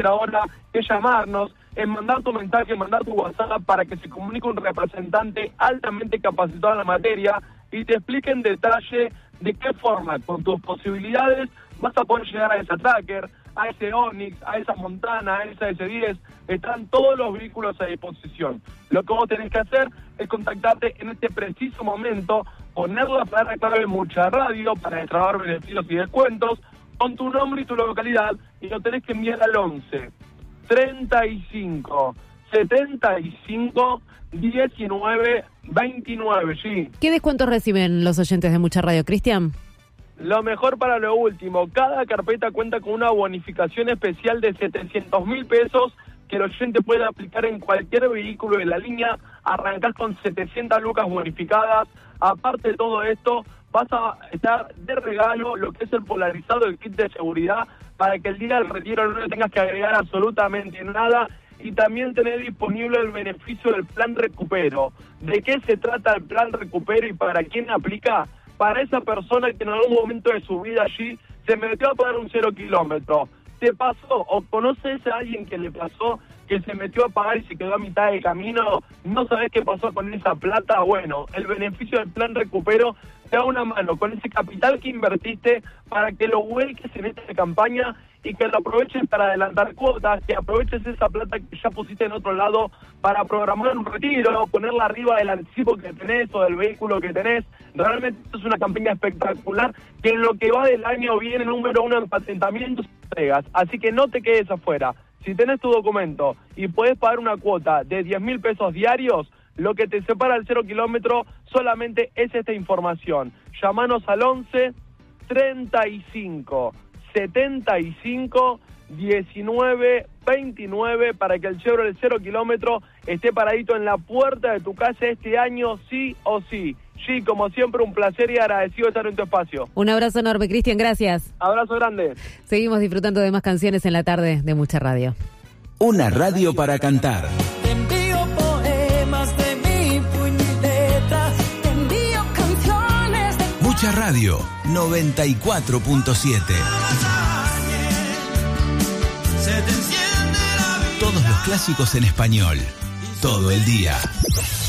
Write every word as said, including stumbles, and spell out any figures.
ahora es llamarnos, es mandar tu mensaje, mandar tu WhatsApp para que se comunique un representante altamente capacitado en la materia y te explique en detalle de qué forma, con tus posibilidades, vas a poder llegar a ese Tracker, a ese Onix, a esa Montana, a esa ese diez. Están todos los vehículos a disposición. Lo que vos tenés que hacer es contactarte en este preciso momento, poner la palabra clave Mucha Radio para destrabar beneficios y descuentos, con tu nombre y tu localidad, y lo tenés que enviar al once, treinta y cinco, setenta y cinco, diecinueve, veintinueve, sí. ¿Qué descuentos reciben los oyentes de Mucha Radio, Cristian? Lo mejor para lo último, cada carpeta cuenta con una bonificación especial de setecientos mil pesos que el oyente puede aplicar en cualquier vehículo de la línea. Arrancás con setecientas lucas bonificadas. Aparte de todo esto, vas a estar de regalo lo que es el polarizado, el kit de seguridad, para que el día del retiro no le tengas que agregar absolutamente nada. Y también tener disponible el beneficio del plan recupero. ¿De qué se trata el plan recupero y para quién aplica? Para esa persona que en algún momento de su vida allí se metió a pagar un cero kilómetro. ¿Te pasó o conoces a alguien que le pasó que se metió a pagar y se quedó a mitad de camino? ¿No sabés qué pasó con esa plata? Bueno, el beneficio del plan recupero te da una mano con ese capital que invertiste para que lo vuelques en esta campaña y que lo aproveches para adelantar cuotas, que aproveches esa plata que ya pusiste en otro lado para programar un retiro, ponerla arriba del anticipo que tenés o del vehículo que tenés. Realmente esto es una campaña espectacular que en lo que va del año viene número uno en patentamientos y entregas. Así que no te quedes afuera. Si tenés tu documento y podés pagar una cuota de diez mil pesos diarios, lo que te separa el cero kilómetro solamente es esta información. Llámanos al once, treinta y cinco, setenta y cinco, diecinueve, veintinueve para que el Chevrolet cero kilómetro esté paradito en la puerta de tu casa este año sí o sí. Sí, como siempre, un placer y agradecido de estar en tu espacio. Un abrazo enorme, Cristian, gracias. Abrazo grande. Seguimos disfrutando de más canciones en la tarde de Mucha Radio. Una radio para cantar. Te envío poemas de mi puño y letra, te envío canciones de... Mucha Radio, noventa y cuatro punto siete. Todos los clásicos en español, todo el día.